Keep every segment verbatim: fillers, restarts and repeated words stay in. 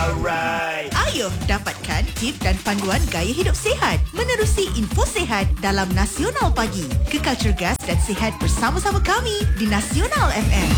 Alright. Ayo dapatkan tip dan panduan gaya hidup sihat menerusi info sihat dalam Nasional Pagi. Kekal cergas dan sihat bersama-sama kami di Nasional F M.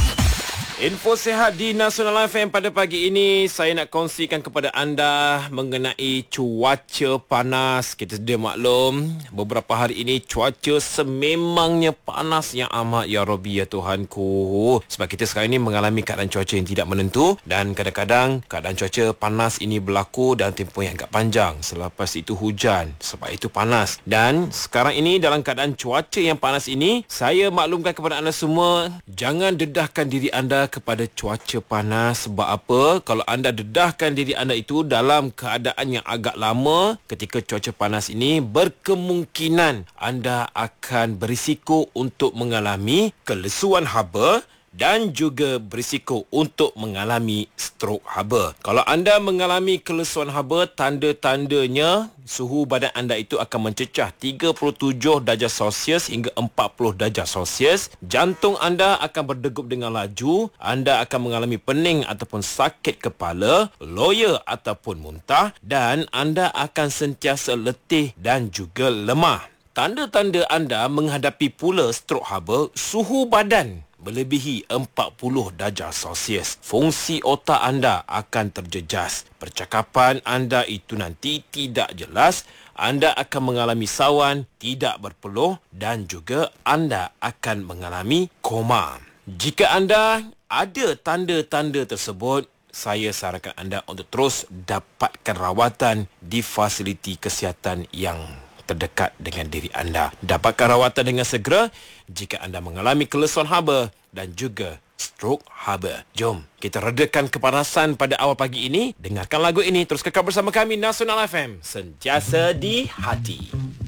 Info sihat di Nasional F M pada pagi ini, saya nak kongsikan kepada anda mengenai cuaca panas. Kita sedia maklum, beberapa hari ini cuaca sememangnya panas yang amat, ya Rabbi, ya Tuhanku. Sebab kita sekarang ini mengalami keadaan cuaca yang tidak menentu, dan kadang-kadang keadaan cuaca panas ini berlaku dalam tempoh yang agak panjang. Selepas itu hujan, sebab itu panas. Dan sekarang ini dalam keadaan cuaca yang panas ini, saya maklumkan kepada anda semua, jangan dedahkan diri anda kepada cuaca panas. Sebab apa? Kalau anda dedahkan diri anda itu dalam keadaan yang agak lama ketika cuaca panas ini, berkemungkinan anda akan berisiko untuk mengalami kelesuan haba dan juga berisiko untuk mengalami strok haba. Kalau anda mengalami kelesuan haba, tanda-tandanya suhu badan anda itu akan mencecah tiga puluh tujuh darjah Celsius hingga empat puluh darjah Celsius. Jantung anda akan berdegup dengan laju, anda akan mengalami pening ataupun sakit kepala, loya ataupun muntah, dan anda akan sentiasa letih dan juga lemah. Tanda-tanda anda menghadapi pula strok haba, suhu badan melebihi empat puluh darjah Celsius. Fungsi otak anda akan terjejas. Percakapan anda itu nanti tidak jelas. Anda akan mengalami sawan, tidak berpeluh, dan juga anda akan mengalami koma. Jika anda ada tanda-tanda tersebut, saya sarankan anda untuk terus dapatkan rawatan di fasiliti kesihatan yang terdekat dengan diri anda. Dapatkan rawatan dengan segera jika anda mengalami kelesuan haba dan juga strok haba. Jom kita redakan kepanasan pada awal pagi ini. Dengarkan lagu ini, terus kekal bersama kami Nasional F M, sentiasa di hati.